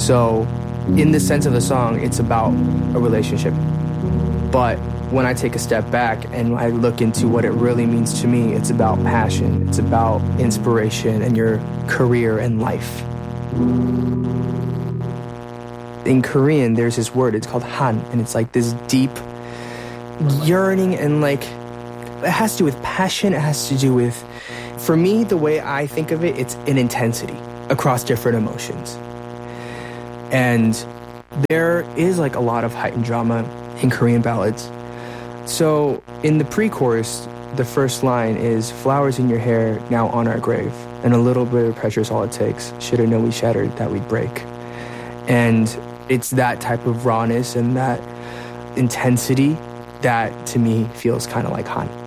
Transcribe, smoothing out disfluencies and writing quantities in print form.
So in the sense of the song, it's about a relationship. But when I take a step back and I look into what it really means to me, it's about passion, it's about inspiration and your career and life. In Korean, there's this word, it's called han, and it's like this deep yearning and like, it has to do with passion, it has to do with, for me, the way I think of it, it's an intensity across different emotions. And there is like a lot of heightened drama in Korean ballads. So in the pre-chorus, the first line is, flowers in your hair, now on our grave, and a little bit of pressure is all it takes. Should've known we shattered, that we'd break. And it's that type of rawness and that intensity that, to me, feels kind of like Han.